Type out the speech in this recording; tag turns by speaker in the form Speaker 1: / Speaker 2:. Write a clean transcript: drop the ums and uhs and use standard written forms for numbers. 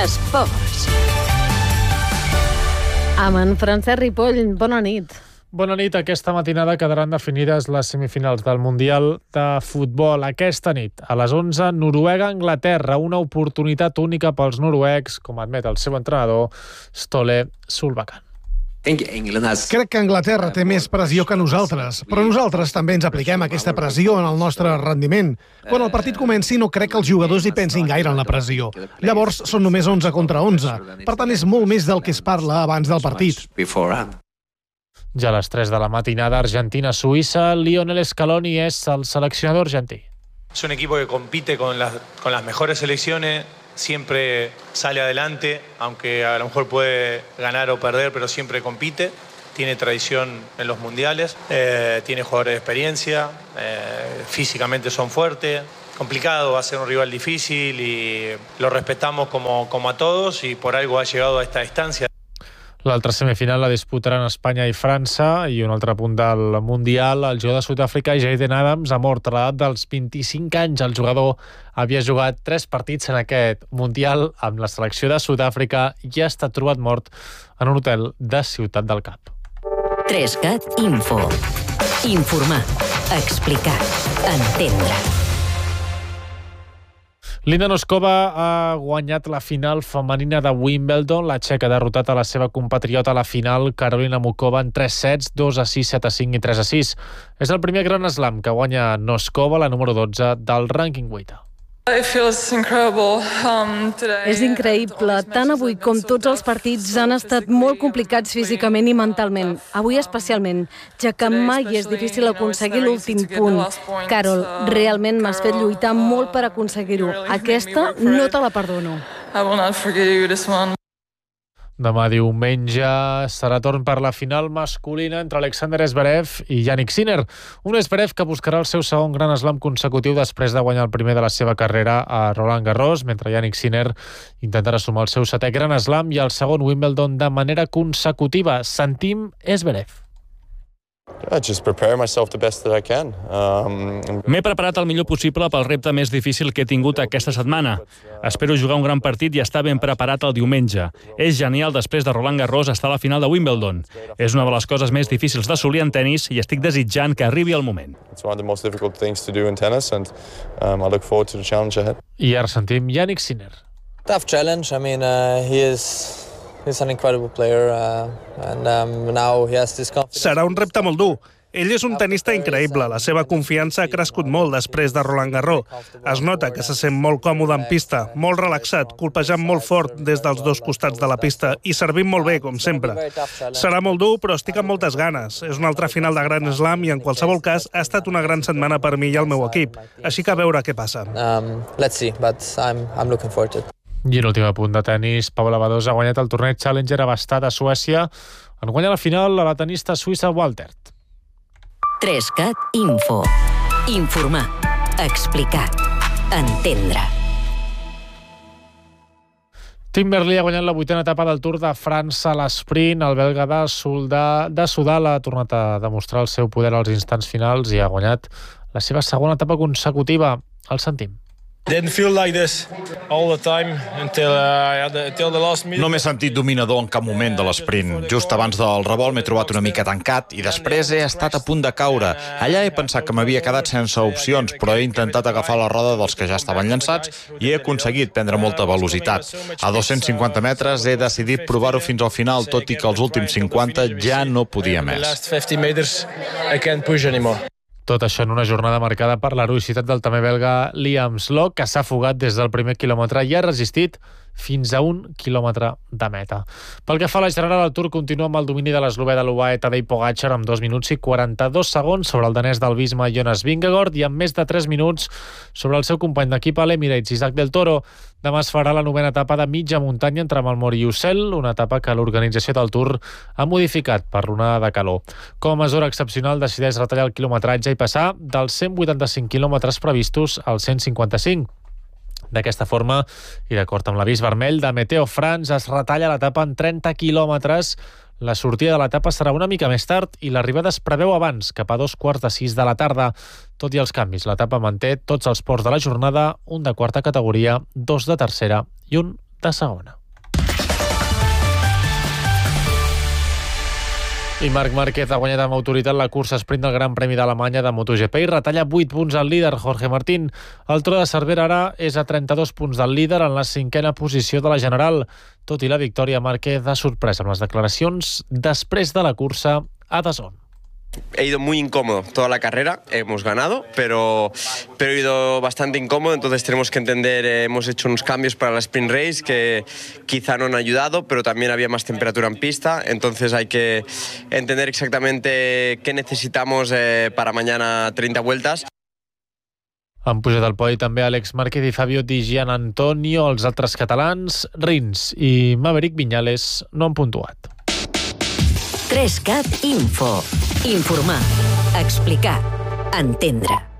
Speaker 1: Esports.
Speaker 2: Amb en Francesc Ripoll, bona nit.
Speaker 3: Bona nit. Aquesta matinada quedaran definides les semifinals del Mundial de Futbol. Aquesta nit, a les 11, Noruega-Anglaterra, una oportunitat única pels noruecs, com admet el seu entrenador, Ståle Solbakken.
Speaker 4: Crec que Anglaterra té més pressió que nosaltres, però nosaltres també ens apliquem aquesta pressió en el nostre rendiment. Quan el partit comenci no crec que els jugadors hi pensin gaire en la pressió. Llavors són només 11 contra 11. Per tant, és molt més del que es parla abans del partit.
Speaker 3: Ja a les 3 de la matinada, Argentina-Suïssa, Lionel Scaloni és el seleccionador argentí.
Speaker 5: Es un equipo que compite con las mejores selecciones, siempre sale adelante, aunque a lo mejor puede ganar o perder, pero siempre compite. Tiene tradición en los mundiales, tiene jugadores de experiencia, físicamente son fuertes. Complicado, va a ser un rival difícil y lo respetamos como a todos y por algo ha llegado a esta distancia.
Speaker 3: L'altra semifinal la disputaran Espanya i França i un altre punt del Mundial. El jugador de Sud-àfrica, Jaden Adams, ha mort a l'edat dels 25 anys. El jugador havia jugat 3 partits en aquest Mundial amb la selecció de Sud-àfrica i ha estat trobat mort en un hotel de Ciutat del Cap.
Speaker 1: 3CAT Info. Informar, explicar, entendre.
Speaker 3: Linda Noskova ha guanyat la final femenina de Wimbledon. La txeca ha derrotat a la seva compatriota a la final, Karolina Muchova, en 3 sets, 2-6, 7-5 i 3-6. És el primer Grand Slam que guanya Noskova, la número 12 del rànquing WTA.
Speaker 2: És increïble. Tant avui com tots els partits han estat molt complicats físicament i mentalment. Avui especialment, ja que mai és difícil aconseguir l'últim punt. Carol, realment m'has fet lluitar molt per aconseguir-ho. Aquesta no te la perdono.
Speaker 3: Demà diumenge serà torn per la final masculina entre Alexander Zverev i Jannik Sinner. Un Zverev que buscarà el seu segon Grand Slam consecutiu després de guanyar el primer de la seva carrera a Roland Garros, mentre Jannik Sinner intentarà sumar el seu 7è Grand Slam i el segon Wimbledon de manera consecutiva. Sentim Zverev.
Speaker 6: M'he preparat el millor possible pel repte més difícil que he tingut aquesta setmana. Espero jugar un gran partit i estar ben preparat el diumenge. És genial després de Roland Garros estar a la final de Wimbledon. És una de les coses més difícils d'assolir en tennis i estic desitjant que arribi el moment.
Speaker 3: I ara sentim Jannik Sinner.
Speaker 7: Tough challenge. I mean, he's an incredible player, and now he has this confidence.
Speaker 4: Serà un repte molt dur. Ell és un tenista increïble. La seva confiança ha crescut molt després de Roland Garros. Es nota que se sent molt còmode en pista, molt relaxat, colpejant molt fort des dels dos costats de la pista i servint molt bé, com sempre. Serà molt dur, però estic amb moltes ganes. És una altra final de Grand Slam i, en qualsevol cas, ha estat una gran setmana per mi i el meu equip. Així que a veure què passa.
Speaker 7: Let's see, but I'm looking forward to it.
Speaker 3: I en l'últim punt de tennis, Paula Badosa ha guanyat el torneig Challenger a Bastad, a Suècia, en guanyar la final a la tenista suïssa Waltert.
Speaker 1: 3CAT Info. Informar, explicar, entendre.
Speaker 3: Tim Merlier ha guanyat la 8a etapa del Tour de França a l'esprint. El belga de Soudal ha tornat a demostrar el seu poder als instants finals i ha guanyat la seva segona etapa consecutiva. El sentim.
Speaker 8: No m'he sentit dominador en cap moment de l'esprint. Just abans del revolt m'he trobat una mica tancat i després he estat a punt de caure. Allà he pensat que m'havia quedat sense opcions, però he intentat agafar la roda dels que ja estaven llançats i he aconseguit prendre molta velocitat. A 250 metres he decidit provar-ho fins al final, tot i que els últims 50 ja no podia més.
Speaker 3: Tot això en una jornada marcada per l'heroïcitat del també belga Liam Slock, que s'ha fugat des del primer quilòmetre i ha resistit fins a 1 quilòmetre de meta. Pel que fa a la general, el Tour continua amb el domini de l'eslovè de l'UAE Tadej Pogačar amb 2 minuts i 42 segons sobre el danès del Visma Jonas Vingegaard i amb més de 3 minuts sobre el seu company d'equip a l'Emirates, Isaac del Toro. Demà es farà la 9a etapa de mitja muntanya entre Malmort i Ussel, una etapa que l'organització del Tour ha modificat per l'onada de calor. Com a mesura excepcional decideix retallar el quilometratge i passar dels 185 quilòmetres previstos als 155. D'aquesta forma, i d'acord amb l'avís vermell de Meteo France, es retalla l'etapa en 30 quilòmetres. La sortida de l'etapa serà una mica més tard i l'arribada es preveu abans, cap a 5:45 de la tarda. Tot i els canvis, l'etapa manté tots els ports de la jornada, un de quarta categoria, 2 de tercera i un de segona. I Marc Márquez ha guanyat amb autoritat la cursa sprint del Gran Premi d'Alemanya de MotoGP i retalla 8 punts al líder, Jorge Martín. El tro de Cervera ara és a 32 punts del líder en la 5a posició de la general. Tot i la victòria, Márquez ha sorprès amb les declaracions després de la cursa a DAZN.
Speaker 9: He ido muy incómodo toda la carrera, hemos ganado, pero he ido bastante incómodo, entonces tenemos que entender, hemos hecho unos cambios para la sprint race que quizá no han ayudado, pero también había más temperatura en pista, entonces hay que entender exactamente qué necesitamos para mañana 30 vueltas.
Speaker 3: Han pujat al podi també Àlex Márquez i Fabio Di Gianantonio, els altres catalans, Rins i Maverick Viñales no han puntuat.
Speaker 1: 3CAT Info. Informar, explicar, entendre.